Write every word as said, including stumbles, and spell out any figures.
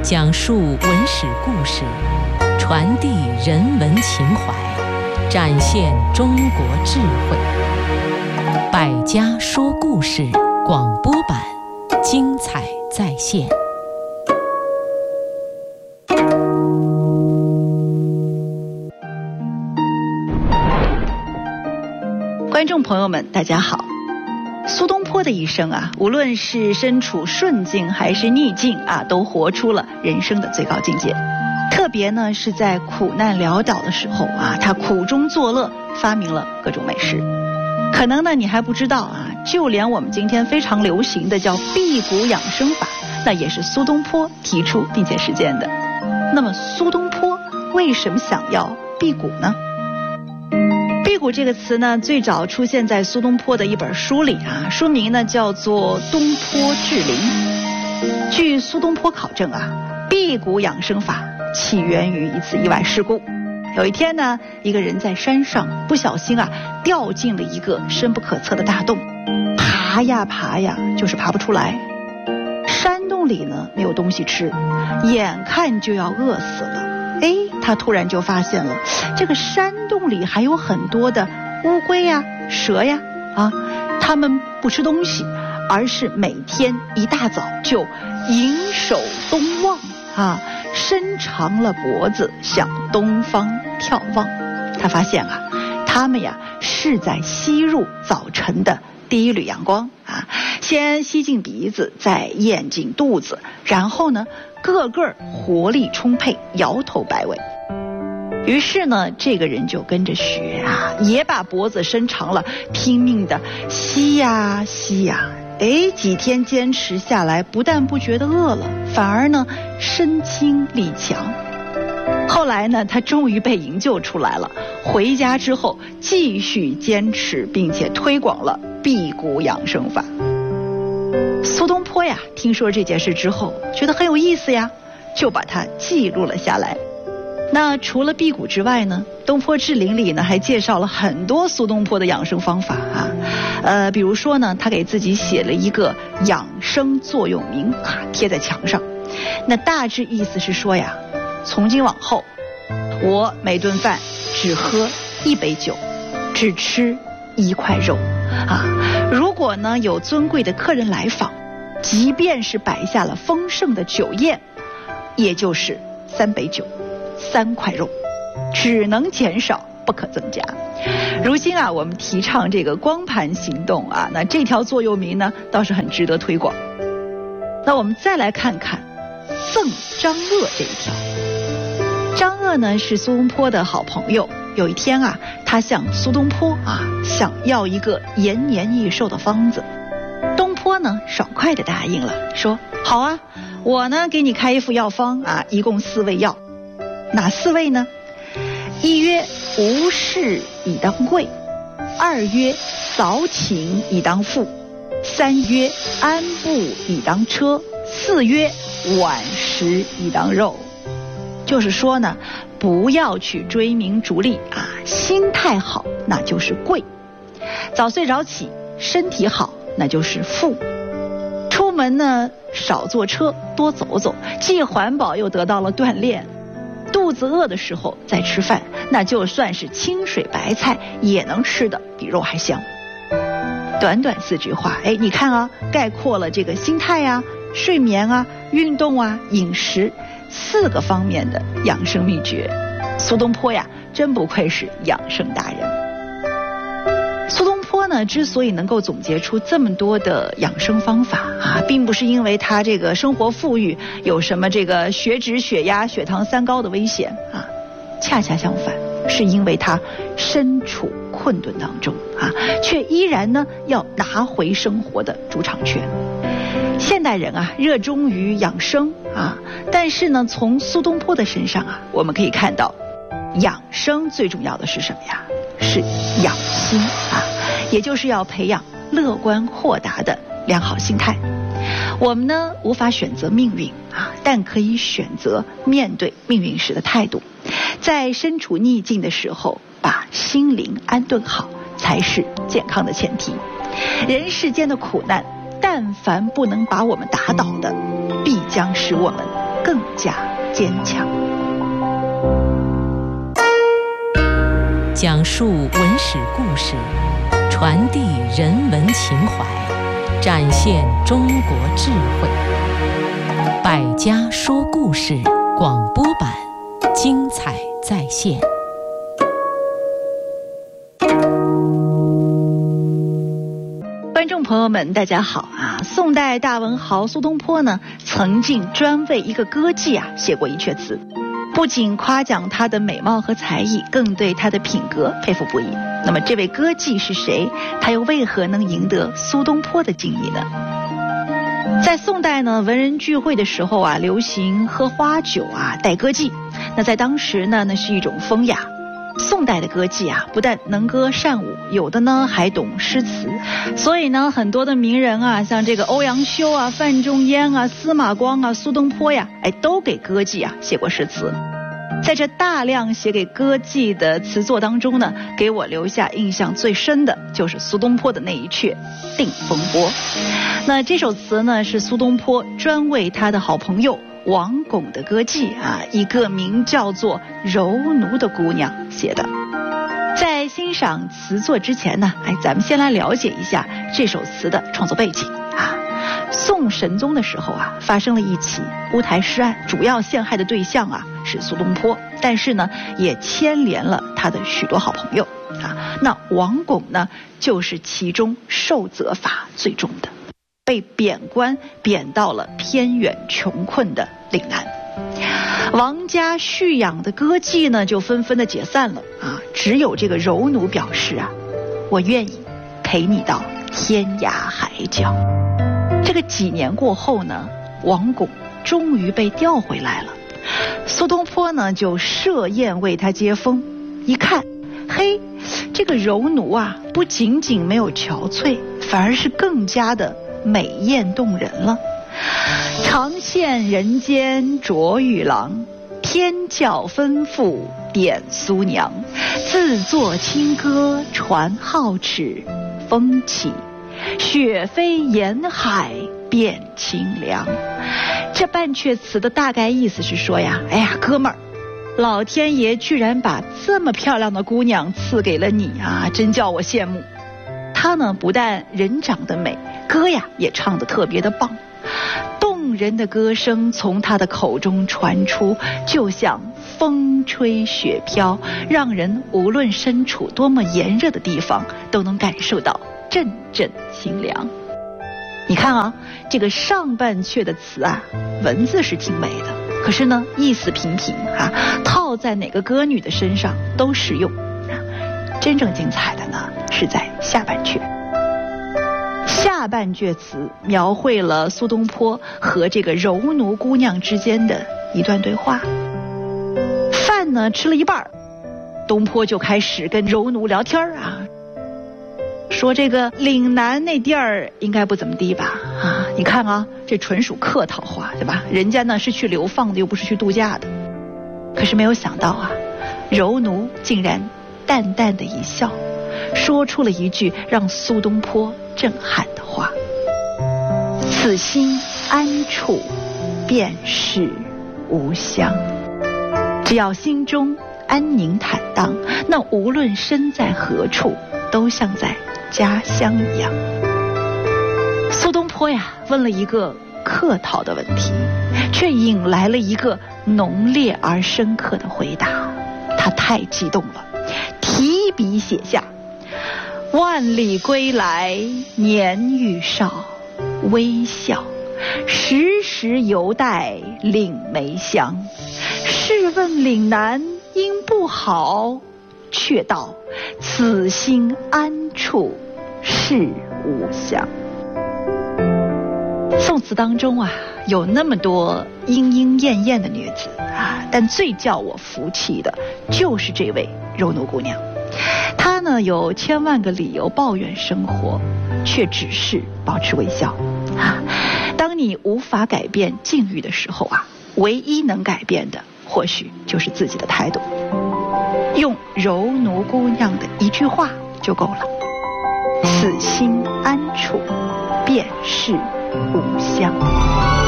讲述文史故事，传递人文情怀，展现中国智慧。百家说故事广播版，精彩再现。 观众朋友们，大家好。苏东坡的一生啊，无论是身处顺境还是逆境啊，都活出了人生的最高境界。特别呢是在苦难潦倒的时候啊，他苦中作乐，发明了各种美食。可能呢你还不知道啊，就连我们今天非常流行的叫辟谷养生法，那也是苏东坡提出并且实践的。那么苏东坡为什么想要辟谷呢？辟谷这个词呢，最早出现在苏东坡的一本书里啊，书名呢叫做《东坡志林》。据苏东坡考证啊，辟谷养生法起源于一次意外事故。有一天呢，一个人在山上不小心啊掉进了一个深不可测的大洞，爬呀爬呀，就是爬不出来。山洞里呢没有东西吃，眼看就要饿死了。哎，他突然就发现了，这个山洞里还有很多的乌龟呀、蛇呀，啊，它们不吃东西，而是每天一大早就迎首东望啊，伸长了脖子向东方眺望。他发现啊，它们呀是在吸入早晨的第一缕阳光啊，先吸进鼻子，再咽进肚子，然后呢个个活力充沛，摇头摆尾。于是呢这个人就跟着学啊，也把脖子伸长了，拼命的吸呀吸呀。哎，几天坚持下来，不但不觉得饿了，反而呢身轻力强。后来呢他终于被营救出来了，回家之后继续坚持并且推广了辟谷养生法。苏东坡呀听说这件事之后，觉得很有意思呀，就把它记录了下来。那除了辟谷之外呢，东坡志林里呢还介绍了很多苏东坡的养生方法啊。呃，比如说呢，他给自己写了一个养生座右铭啊，贴在墙上。那大致意思是说呀，从今往后，我每顿饭只喝一杯酒，只吃一块肉啊。如果呢有尊贵的客人来访，即便是摆下了丰盛的酒宴，也就是三杯酒，三块肉，只能减少，不可增加。如今啊，我们提倡这个光盘行动啊，那这条座右铭呢，倒是很值得推广。那我们再来看看赠张鄂这一条。张鄂呢是苏东坡的好朋友，有一天啊，他向苏东坡啊想要一个延年益寿的方子。东坡呢爽快地答应了，说好啊，我呢给你开一副药方啊，一共四味药。哪四味呢？一曰无事以当贵，二曰扫寝以当富，三曰安步以当车，四曰晚食以当肉。就是说呢，不要去追名逐利啊，心态好那就是贵，早睡早起身体好那就是富，出门呢少坐车多走走，既环保又得到了锻炼。肚子饿的时候再吃饭，那就算是清水白菜也能吃的比肉还香。短短四句话，哎，你看啊，概括了这个心态啊、睡眠啊、运动啊、饮食四个方面的养生秘诀。苏东坡呀，真不愧是养生达人。苏东坡呢，之所以能够总结出这么多的养生方法啊，并不是因为他这个生活富裕，有什么这个血脂、血压、血糖三高的危险啊，恰恰相反，是因为他身处困顿当中啊，却依然呢要拿回生活的主场权。现代人啊，热衷于养生啊，但是呢，从苏东坡的身上啊，我们可以看到，养生最重要的是什么呀？是养心啊，也就是要培养乐观豁达的良好心态。我们呢无法选择命运啊，但可以选择面对命运时的态度。在身处逆境的时候，把心灵安顿好，才是健康的前提。人世间的苦难，但凡不能把我们打倒的，必将使我们更加坚强。 讲述文史故事，传递人文情怀，展现中国智慧。百家说故事广播版，精彩再现。 观众朋友们，大家好啊！宋代大文豪苏东坡呢，曾经专为一个歌妓啊写过一阙词，不仅夸奖她的美貌和才艺，更对她的品格佩服不已。那么这位歌妓是谁？她又为何能赢得苏东坡的敬意呢？在宋代呢，文人聚会的时候啊，流行喝花酒啊，带歌妓。那在当时呢，那是一种风雅。宋代的歌妓啊，不但能歌善舞，有的呢还懂诗词，所以呢，很多的名人啊，像这个欧阳修啊、范仲淹啊、司马光啊、苏东坡呀，哎，都给歌妓啊写过诗词。在这大量写给歌妓的词作当中呢，给我留下印象最深的就是苏东坡的那一阙《定风波》。那这首词呢，是苏东坡专为他的好朋友王巩的歌妓啊，一个名叫做柔奴的姑娘写的。在欣赏词作之前呢，哎，咱们先来了解一下这首词的创作背景啊。宋神宗的时候啊，发生了一起乌台诗案，主要陷害的对象啊是苏东坡，但是呢，也牵连了他的许多好朋友啊。那王巩呢，就是其中受责罚最重的，被贬官，贬到了偏远穷困的岭南。王家蓄养的歌妓呢，就纷纷的解散了啊。只有这个柔奴表示啊，我愿意陪你到天涯海角。这个几年过后呢，王巩终于被调回来了。苏东坡呢，就设宴为他接风。一看，嘿，这个柔奴啊，不仅仅没有憔悴，反而是更加的美艳动人了。长羡人间卓玉郎，天教吩咐点苏娘。自作清歌传皓齿，风起雪飞沿海变清凉。这半阙词的大概意思是说呀，哎呀，哥们儿，老天爷居然把这么漂亮的姑娘赐给了你啊，真叫我羡慕。她呢，不但人长得美，歌呀也唱得特别的棒，动人的歌声从她的口中传出，就像风吹雪飘，让人无论身处多么炎热的地方，都能感受到阵阵清凉。你看啊，这个上半阙的词啊，文字是挺美的，可是呢，意思平平啊，套在哪个歌女的身上都适用。真正精彩的呢，是在下半阙。下半阙词描绘了苏东坡和这个柔奴姑娘之间的一段对话。饭呢吃了一半，东坡就开始跟柔奴聊天啊，说这个岭南那地儿应该不怎么地吧啊，你看啊，这纯属客套话，对吧？人家呢是去流放的，又不是去度假的。可是没有想到啊，柔奴竟然淡淡的一笑，说出了一句让苏东坡震撼的话：此心安处便是吾乡。只要心中安宁坦荡，那无论身在何处，都像在家乡一样。苏东坡呀，问了一个客套的问题，却引来了一个浓烈而深刻的回答。他太激动了，提笔写下：万里归来年愈少，微笑时时犹带岭梅香。试问岭南应不好，却道此心安处是吾乡。宋词当中啊，有那么多莺莺燕燕的女子啊，但最叫我服气的就是这位柔奴姑娘。她呢，有千万个理由抱怨生活，却只是保持微笑啊。当你无法改变境遇的时候啊，唯一能改变的或许就是自己的态度。用柔奴姑娘的一句话就够了：此心安处便是吾乡。